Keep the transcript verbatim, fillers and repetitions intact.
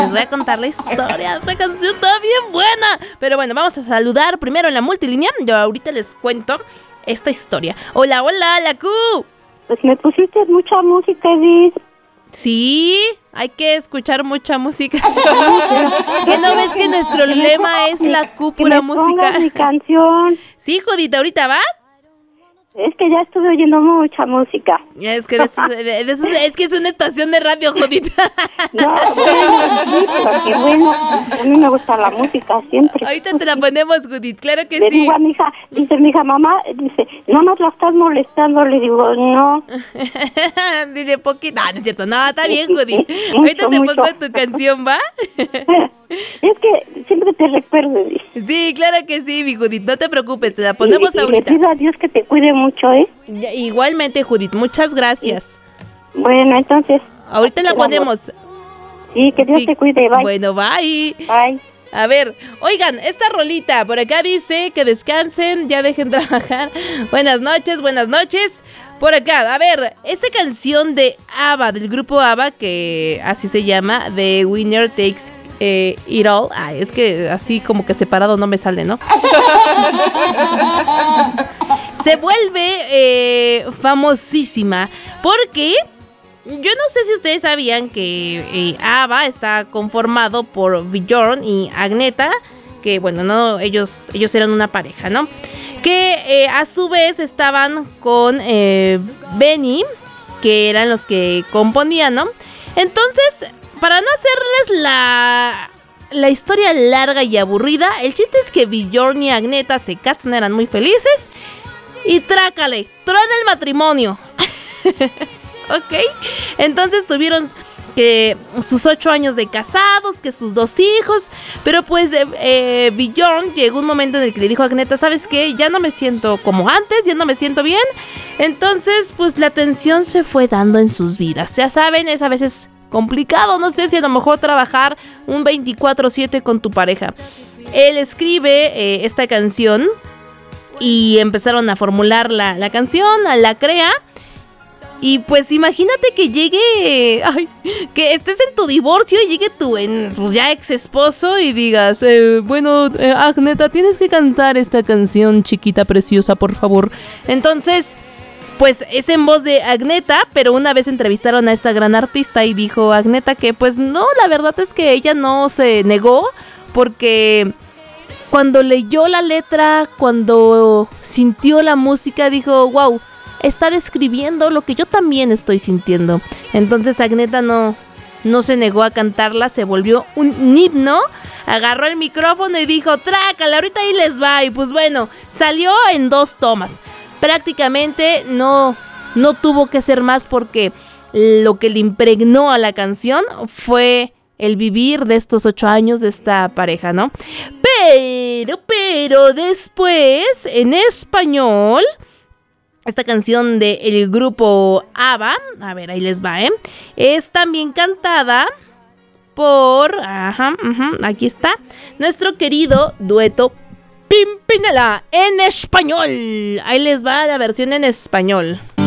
les voy a contar la historia. Esta canción está bien buena. Pero bueno, vamos a saludar primero en la multilínea. Yo ahorita les cuento esta historia. Hola, hola, la Q. Pues me pusiste mucha música, Edith. Sí, hay que escuchar mucha música. ¿Qué no ves que nuestro lema es la Q, pura música? Mi canción. Sí, Judith, ¿ahorita va? Es que ya estuve oyendo mucha música. Es que, es, es, es que es una estación de radio, Judith. No, bueno, sí, porque bueno, a mí me gusta la música siempre. Ahorita te la ponemos, Judith, claro que Le sí. digo a mi hija, dice mi hija, mamá, dice, no nos la estás molestando. Le digo, no. Dice poquito, no, no es cierto, no, está bien, Judith. Mucho, ahorita te mucho. pongo tu canción, ¿va? Es que siempre te recuerdo. Sí, claro que sí, mi Judith, no te preocupes, te la ponemos y, y ahorita. Le pido a Dios que te cuide mucho, ¿eh? Ya, igualmente, Judith, muchas gracias. Sí. Bueno, entonces. Ahorita la ponemos. Sí, que Dios sí. te cuide, bye. Bueno, bye. Bye. A ver, oigan, esta rolita por acá dice que descansen, ya dejen trabajar. Buenas noches, buenas noches. Por acá, a ver, esta canción de ABBA, del grupo ABBA, que así se llama, The Winner Takes eh, It All. Ay, es que así como que separado no me sale, ¿no? Se vuelve eh, famosísima porque yo no sé si ustedes sabían que eh, ABBA está conformado por Björn y Agneta, que bueno, no, ellos, ellos eran una pareja, ¿no? Que eh, a su vez estaban con eh, Benny, que eran los que componían, ¿no? Entonces, para no hacerles la, la historia larga y aburrida, el chiste es que Björn y Agneta se casan, eran muy felices. Y trácale, truena el matrimonio. Ok, entonces tuvieron que sus ocho años de casados, que sus dos hijos. Pero pues eh, eh, Björn llegó un momento en el que le dijo a Agneta, ¿sabes qué? Ya no me siento como antes, ya no me siento bien. Entonces pues la tensión se fue dando en sus vidas. Ya saben, es a veces complicado, no sé si a lo mejor trabajar un veinticuatro siete con tu pareja. Él escribe eh, esta canción y empezaron a formular la, la canción, la crea. Y pues imagínate que llegue, ay, que estés en tu divorcio y llegue tu en, pues ya ex esposo y digas, eh, bueno, eh, Agneta, tienes que cantar esta canción, chiquita preciosa, por favor. Entonces, pues es en voz de Agneta, pero una vez entrevistaron a esta gran artista y dijo Agneta que pues no, la verdad es que ella no se negó porque cuando leyó la letra, cuando sintió la música, dijo, wow, está describiendo lo que yo también estoy sintiendo. Entonces Agneta no, no se negó a cantarla, se volvió un himno, agarró el micrófono y dijo, trácala, ahorita ahí les va. Y pues bueno, salió en dos tomas. Prácticamente no, no tuvo que ser más porque lo que le impregnó a la canción fue el vivir de estos ocho años de esta pareja, ¿no? Pero, pero después, en español, esta canción del grupo ABBA, a ver, ahí les va, ¿eh? Es también cantada por, ajá, ajá, aquí está, nuestro querido dueto Pimpinela en español. Ahí les va la versión en español.